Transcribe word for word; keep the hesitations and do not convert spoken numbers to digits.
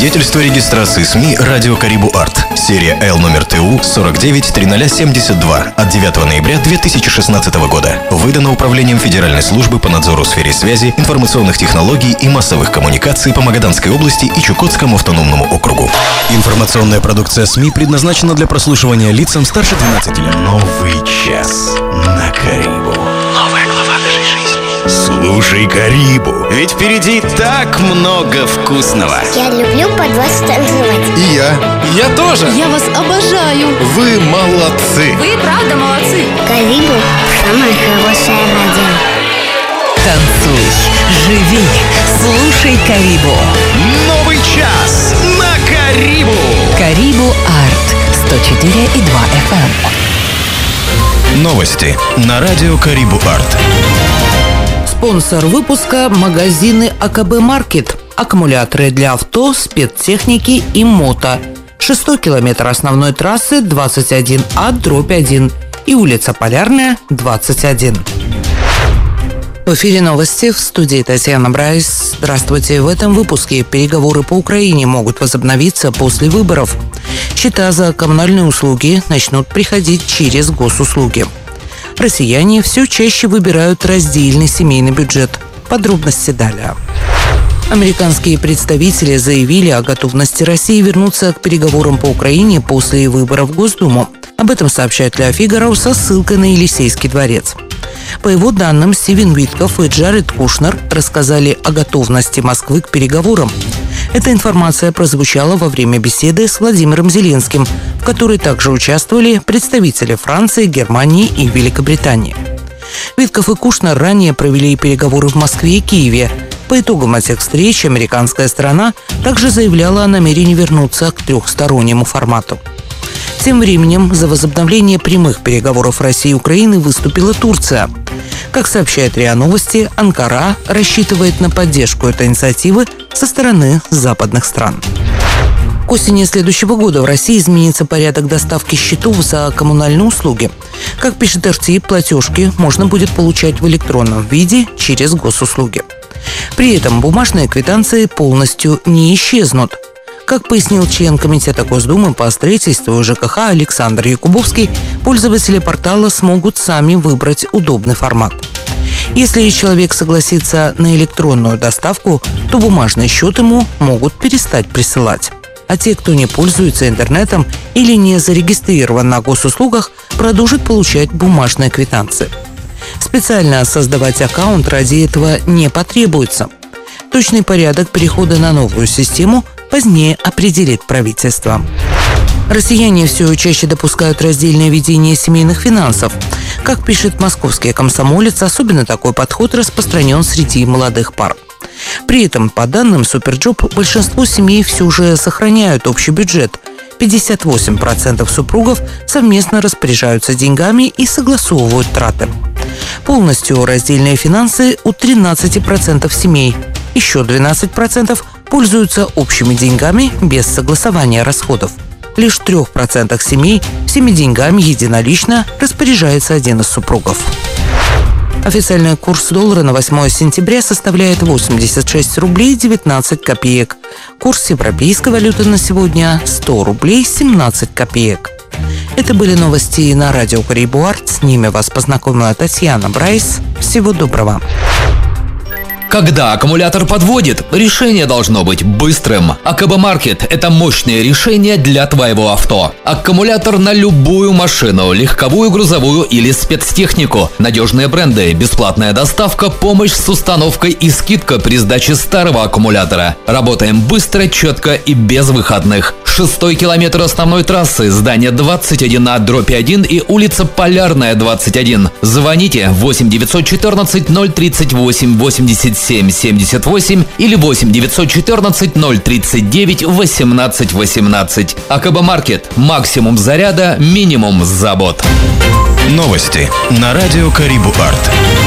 Свидетельство регистрации СМИ «Радио Карибу Арт». Серия Л номер ТУ сорок девять триста семьдесят два от девятого ноября две тысячи шестнадцатого года. Выдано Управлением Федеральной службы по надзору в сфере связи, информационных технологий и массовых коммуникаций по Магаданской области и Чукотскому автономному округу. Информационная продукция СМИ предназначена для прослушивания лицам старше двенадцати лет. Новый час на Карибу. Новая глава нашей жизни. Слушай Карибу, ведь впереди так много вкусного. Я люблю под вас танцевать. И я. Я тоже. Я вас обожаю. Вы молодцы. Вы правда молодцы. Карибу – самая хорошая радио. Танцуй, живи, слушай Карибу. Новый час на Карибу. Карибу Арт сто четыре и два эф эм. Новости на радио Карибу Арт. Спонсор выпуска – магазины АКБ Маркет. Аккумуляторы для авто, спецтехники и мото. Шестой километр основной трассы двадцать один А дробь один и улица Полярная, двадцать один. В эфире новости, в студии Татьяна Брайс. Здравствуйте. В этом выпуске переговоры по Украине могут возобновиться после выборов. Счета за коммунальные услуги начнут приходить через госуслуги. Россияне все чаще выбирают раздельный семейный бюджет. Подробности далее. Американские представители заявили о готовности России вернуться к переговорам по Украине после выборов в Госдуму. Об этом сообщает Ля Фигаро со ссылкой на Елисейский дворец. По его данным, Стивен Витков и Джаред Кушнер рассказали о готовности Москвы к переговорам. Эта информация прозвучала во время беседы с Владимиром Зеленским, в которой также участвовали представители Франции, Германии и Великобритании. Витков и Кушнер ранее провели переговоры в Москве и Киеве. По итогам этих встреч американская сторона также заявляла о намерении вернуться к трехстороннему формату. Тем временем за возобновление прямых переговоров России и Украины выступила Турция. Как сообщает РИА Новости, Анкара рассчитывает на поддержку этой инициативы со стороны западных стран. К осени следующего года в России изменится порядок доставки счетов за коммунальные услуги. Как пишет эр тэ и, платежки можно будет получать в электронном виде через госуслуги. При этом бумажные квитанции полностью не исчезнут. Как пояснил член Комитета Госдумы по строительству и ЖКХ Александр Якубовский, пользователи портала смогут сами выбрать удобный формат. Если человек согласится на электронную доставку, то бумажный счет ему могут перестать присылать. А те, кто не пользуется интернетом или не зарегистрирован на госуслугах, продолжат получать бумажные квитанции. Специально создавать аккаунт ради этого не потребуется. Точный порядок перехода на новую систему позднее определит правительство. Россияне все чаще допускают раздельное ведение семейных финансов. Как пишет московский комсомолец, особенно такой подход распространен среди молодых пар. При этом, по данным Суперджоп, большинство семей все же сохраняют общий бюджет. пятьдесят восемь процентов супругов совместно распоряжаются деньгами и согласовывают траты. Полностью раздельные финансы у тринадцати процентов семей. Еще двенадцать процентов пользуются общими деньгами без согласования расходов. Лишь в трех процентах семей всеми деньгами единолично распоряжается один из супругов. Официальный курс доллара на восьмое сентября составляет восемьдесят шесть рублей девятнадцать копеек. Курс европейской валюты на сегодня – сто рублей семнадцать копеек. Это были новости на радио Карибу Арт. С ними вас познакомила Татьяна Брайс. Всего доброго. Когда аккумулятор подводит, решение должно быть быстрым. АКБ Маркет – это мощное решение для твоего авто. Аккумулятор на любую машину, легковую, грузовую или спецтехнику. Надежные бренды, бесплатная доставка, помощь с установкой и скидка при сдаче старого аккумулятора. Работаем быстро, четко и без выходных. Шестой километр основной трассы, здание двадцать один А дробь один и улица Полярная, двадцать один. Звоните восемь девятьсот четырнадцать ноль тридцать восемь восемьдесят семь семьдесят восемь или восемь девятьсот четырнадцать ноль тридцать девять восемнадцать восемнадцать. АКБ Маркет. Максимум заряда, минимум забот. Новости на радио Карибу Арт.